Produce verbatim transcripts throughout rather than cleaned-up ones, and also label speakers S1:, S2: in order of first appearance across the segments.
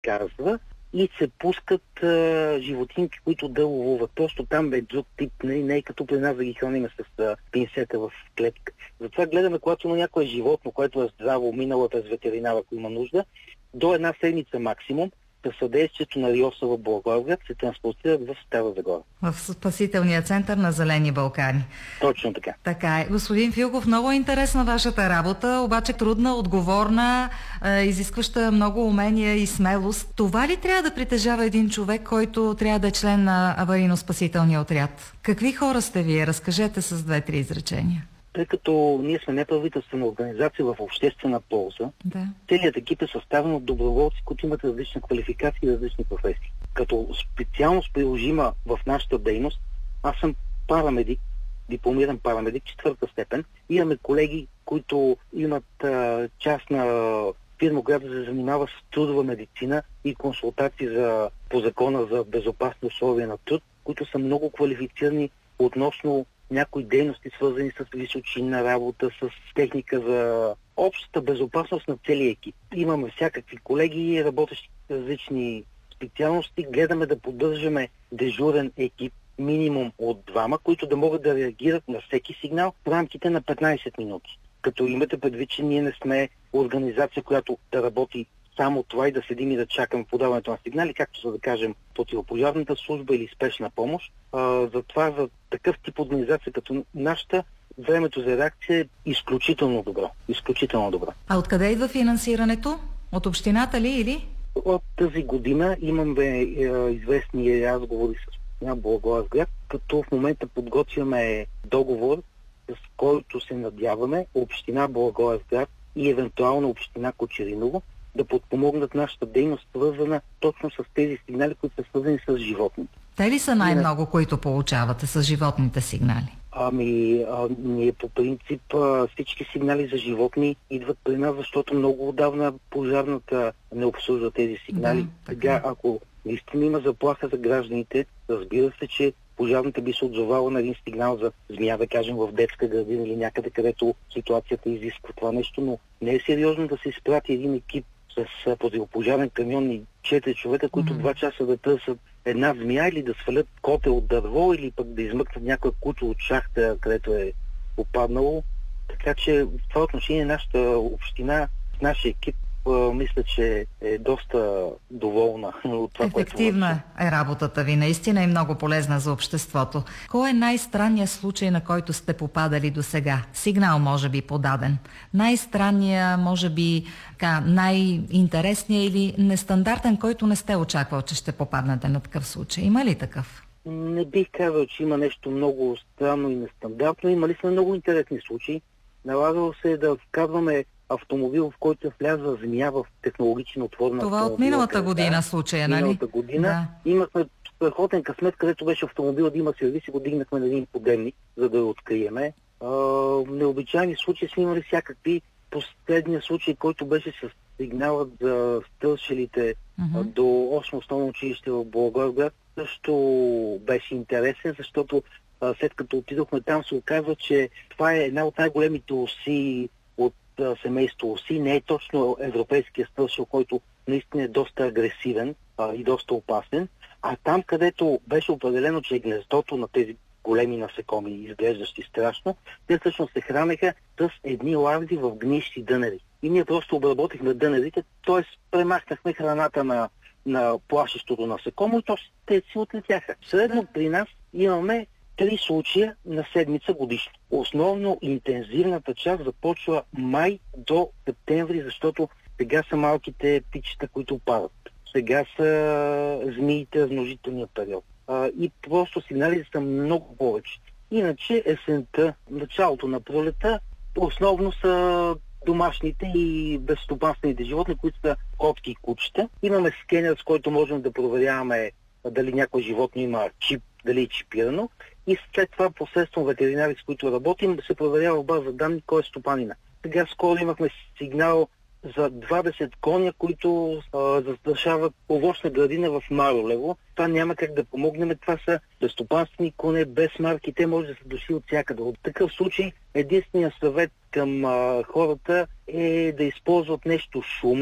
S1: казва, и се пускат а, животинки, които да ловуват. Просто там е друг тип, не, не е като при нас да ги храним с а, пинсета в клетка. Затова гледаме, когато има някое животно, което е здраво, минало през ветеринара, ако има нужда, до една седмица максимум, със съдействието на РИОСВ в Благоевград се транспортират в Стара Загора.
S2: В спасителния център на Зелени Балкани.
S1: Точно така.
S2: Така е. Господин Филков, много е интересна вашата работа, обаче трудна, отговорна, е, изискваща много умения и смелост. Това ли трябва да притежава един човек, който трябва да е член на аварийно-спасителния отряд? Какви хора сте вие? Разкажете с две-три изречения.
S1: Тъй като ние сме неправителствена организация в обществена полза,
S2: да.
S1: Целият екип е съставен от доброволци, които имат различни квалификации и различни професии. Като специалност приложима в нашата дейност, аз съм парамедик, дипломиран парамедик, четвърта степен. Имаме колеги, които имат а, частна фирма, която се занимава с трудова медицина и консултации за, по закона за безопасни условия на труд, които са много квалифицирани относно някои дейности, свързани с височинна работа, с техника за общата безопасност на целия екип. Имаме всякакви колеги, работещи в различни специалности. Гледаме да поддържаме дежурен екип, минимум от двама, които да могат да реагират на всеки сигнал в рамките на петнайсет минути. Като имате предвид, че ние не сме организация, която да работи само това и да седим и да чакаме подаването на сигнали, както са да кажем противопожарната служба или спешна помощ. А, затова за такъв тип организация като нашата, времето за реакция е изключително добро. Изключително добро.
S2: А откъде идва финансирането? От общината ли или?
S1: От тази година имаме е, известни разговори с община Благоевград, като в момента подготвяме договор, с който се надяваме община Благоевград и евентуално община Кочериново да подпомогнат нашата дейност, свързана точно с тези сигнали, които са свързани с животните.
S2: Те ли са най-много, които получавате с животните сигнали?
S1: Ами, а, ние по принцип а, всички сигнали за животни идват при нас, защото много отдавна пожарната не обслужва тези сигнали.
S2: Да,
S1: Сега, ако наистина има заплаха за гражданите, разбира се, че пожарната би се отзовала на един сигнал за змия, да кажем, в детска градина или някъде, където ситуацията изисква това нещо, но не е сериозно да се изпрати един екип с противопожарен камион и четири човека, които два mm-hmm. часа да търсят една змия или да свалят котел от дърво или пък да измъкнат някоя куче от шахта, където е попаднало. Така че в това отношение нашата община, нашия екип, мисля, че е доста доволна от това, което...
S2: Ефективна е работата ви, наистина, и много полезна за обществото. Кой е най-странният случай, на който сте попадали до сега? Сигнал може би подаден. Най-странният, може би така, най-интересният или нестандартен, който не сте очаквал, че ще попаднете на такъв случай? Има ли такъв?
S1: Не бих казал, че има нещо много странно и нестандартно. Имали сме много интересни случаи. Налагало се да вкарваме автомобил, в който е влязла змия в технологично отворена
S2: Това
S1: автомобил.
S2: от миналата година да, случая, нали?
S1: Миналата година. Да. Имахме страхотен късмет, където беше автомобил да има сервис и го дигнахме на един подемник, за да го откриеме. А, необичайни случаи сме имали всякакви. Последния случай, който беше с сигналът за стълшелите uh-huh. до осмо основно училище в Благоевград, също беше интересен, защото а, след като отидохме там, се оказва, че това е една от най-големите оси от а, семейство оси. Не е точно европейския стълшел, който наистина е доста агресивен а, и доста опасен, а там, където беше определено, че е гнездото на тези големи насекоми, изглеждащи страшно, те всъщност се хранеха с едни ларви в гнищи дънери. И ние просто обработихме дънерите, т.е. премахнахме храната на, на плашещото насекомо и то те си отлетяха. Средно при нас имаме три случая на седмица годишно. Основно интензивната част започва май до септември, защото сега са малките птичета, които падат. Сега са змиите, размножителния период. А, и просто сигналите са много повече. Иначе есента, началото на пролета, основно са домашните и безстопанствените животни, които са котки и кучета. Имаме скенер, с който можем да проверяваме дали някое животно има чип, дали е чипирано. И след това посредством ветеринари, с които работим, да се проверява в база данни кой е стопанина. Сега скоро имахме сигнал за двадесет коня, които а, застрашават овощна градина в Маролево. Това няма как да помогнем. Това са безстопанствени коне, без марки. Те може да са дошли от всякъде. В такъв случай единственият съвет към а, хората е да използват нещо шумно,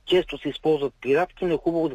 S1: често се използват пиратки, но е хубаво да